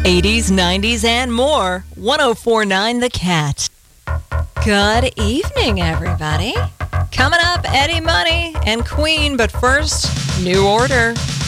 80s, 90s, and more. 104.9 The Cat. Good evening, everybody. Coming up, Eddie Money and Queen, but first, New Order.